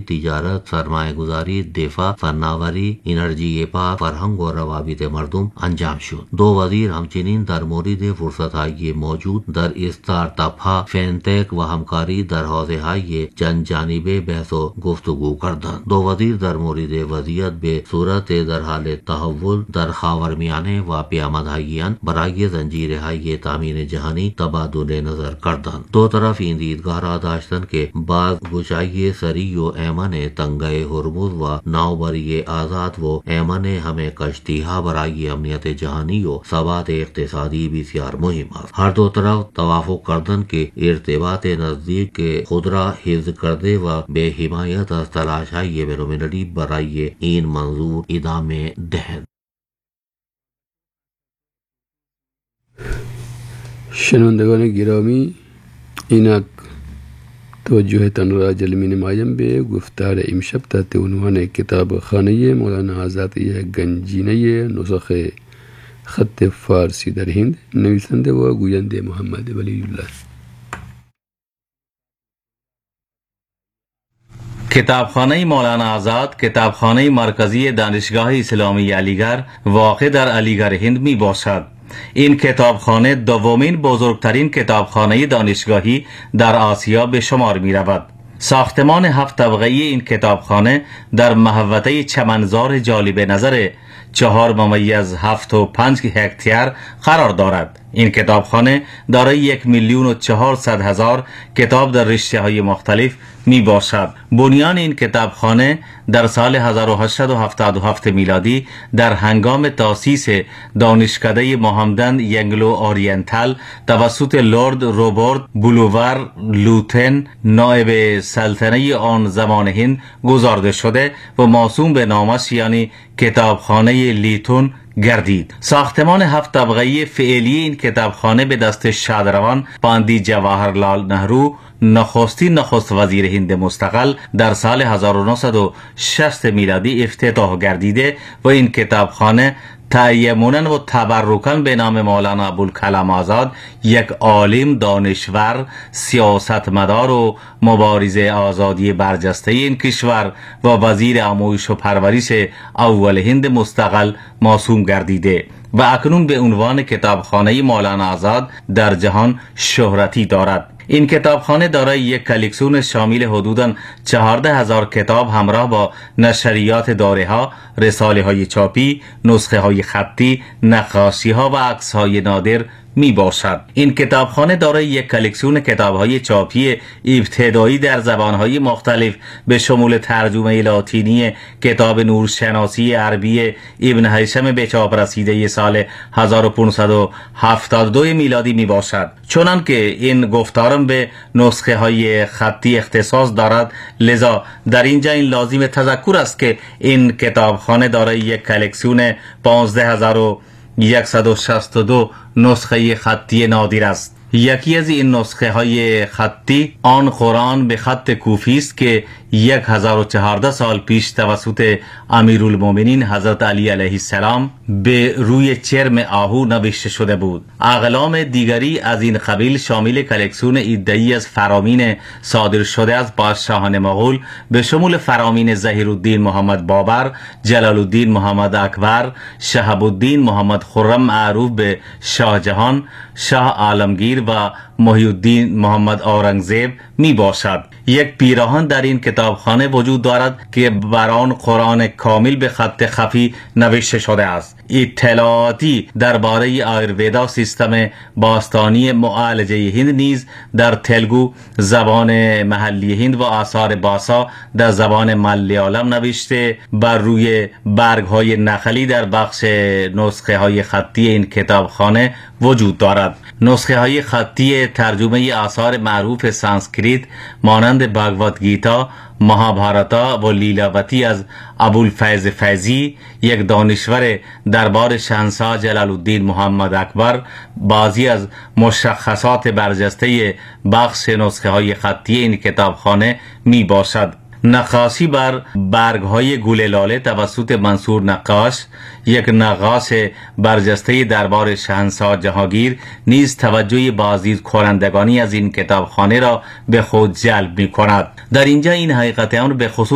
तिजारत, सरमाए गुजारी, दिफा, फनावरी, एनर्जी पाक, फरहंग और रवाबित मरदुम अंजाम शुद। दो वजीर हमचनीन दर मोरिद फुर्सत हाई मौजूद दर इस्तार तफा फेनतेक व हमकारी दर हौजे हाई जन जानिबे बहसो गुफ्तगू करदन। दो वजीर दर मोरिद वजियत बे सूरत दर हाल तहव्वुल दर खावरमियाने व प्यामद हाईयन बराए जंजीर हाई तामीन जहानी तबादुल नजर करदन। दो तरफ इन ईदगाह दाश्तन के बाद गुशाई सरियो ऐमन तंगे हुरमुज व नावबरी आजाद वो ऐमन हमें कश्तीहा बराई अमनियत जहानियो सबात इक्तिसादी बिस्यार मुहिम। हर दो तरफ तवाफुक करदन के इर्तिबात नजदीक के खुदरा हिफ्ज करदे व बेहिमायत तलाश हाई बेरुमिनडी बराई इन मंजूर इदामे दहन। شنوندگان گرامی، اینک توجهتان را جلب نمایم به گفتار امشب تحت عنوان کتاب خانه مولانا آزاد یک گنجینه نسخ خط فارسی در هند، نویسنده و گوینده محمد ولی الله. کتابخانه مولانا آزاد کتابخانه مرکزی دانشگاه اسلامی علیگڑھ واقع در علیگڑھ هند می باشد. این کتابخانه دومین بزرگترین کتابخانه دانشگاهی در آسیا به شمار می رود. ساختمان 7 طبقه‌ای این کتابخانه در محوطه چمنزار جالب نظر 4.75 هکتار قرار دارد. این کتابخانه دارای 1,400,000 کتاب در رشته‌های مختلف می باشد. بنیان این کتابخانه در سال 1877 میلادی در هنگام تأسیس دانشکده مهمدن ینگلو اورینتال توسط لورد روبرت بولوور لوتن نایب سلطنه آن زمان هند گذارده شده و موسوم به نامش یعنی کتابخانه لیتون گردید. ساختمان 7 طبقه‌ای فعلی این کتابخانه به دست شادروان پاندیت جواهرلال نهرو نخست وزیر هند مستقل در سال 1960 میلادی افتتاح گردیده و این کتابخانه تیمنا و تبرکاً به نام مولانا ابوالکلام آزاد، یک عالم، دانشور، سیاستمدار و مبارز آزادی برجسته این کشور و وزیر آموزش و پرورش اول هند مستقل موسوم گردیده و اکنون به عنوان کتابخانه مولانا آزاد در جهان شهرتی دارد. این کتابخانه دارای یک کلکسیون شامل حدوداً 14,000 کتاب همراه با نشریات داره ها، رساله های چاپی، نسخه های خطی، نقاشی ها و عکس های نادر می باشد. این کتابخانه دارای یک کلکسیون کتاب های چاپی ابتدایی در زبان های مختلف به شمول ترجمه لاتینی کتاب نورشناسی عربی ابن هیثم به چاپ رسیده سال 1572 میلادی می باشد. چنان که این گفتارم به نسخه های خطی اختصاص دارد، لذا در اینجا این لازم تذکر است که این کتابخانه دارای یک کلکسیون 15,162 نسخه خطی نادر است. یکی از این نسخه های خطی آن قرآن به خط کوفی است که 1014 سال پیش توسط امیرالمومنین حضرت علی علیه السلام به روی چرم آهو نوشته شده بود. اقلام دیگری از این قبیل شامل کلکسیون ادعی از فرامین صادر شده از پادشاهان مغول به شمول فرامین ظهیرالدین محمد بابر، جلال الدین محمد اکبر، شهاب الدین محمد خرم معروف به شاه جهان، شاه عالمگیر و محی الدین محمد اورنگزیب می باشد. یک پیراهن در این کتابخانه وجود دارد که بر آن قرآن کامل به خط خفی نوشته شده است. اطلاعاتی درباره آیورویدا سیستم باستانی معالجه هند نیز در تلگو زبان محلی هند و آثار باسا در زبان ملیالم نوشته بر روی برگ های نخلی در بخش نسخه های خطی این کتابخانه وجود دارد. نسخه های خطی ترجمه آثار معروف سانسکریت مانند بھاگوت گیتا، مهابھارتا و لیلاوتی از ابوالفیض فیضی، یک دانشور دربار شاهنشاه جلال الدین محمد اکبر، بعضی از مشخصات برجسته بخش نسخه های خطی این کتابخانه می باشد. نقاشی بر برگ های گل لاله توسط منصور نقاش، یک نقاش برجسته دربار شاهنشاه جهانگیر، نیز توجه بازدید کنندگانی از این کتابخانه را به خود جلب می کند. در اینجا این حقیقت امر به خصوص